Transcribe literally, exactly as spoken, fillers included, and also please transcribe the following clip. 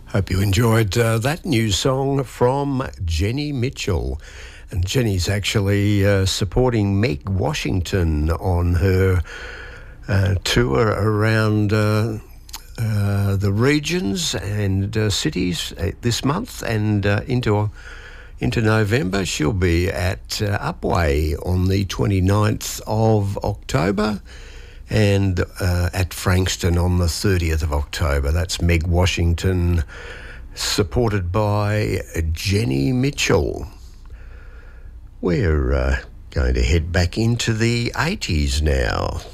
Hope you enjoyed uh, that new song from Jenny Mitchell. And Jenny's actually uh, supporting Meg Washington on her uh, tour around uh, uh, the regions and uh, cities uh, this month and uh, into into November. She'll be at uh, Upwey on the twenty-ninth of October. And uh, at Frankston on the thirtieth of October. That's Meg Washington, supported by Jenny Mitchell. We're uh, going to head back into the eighties now.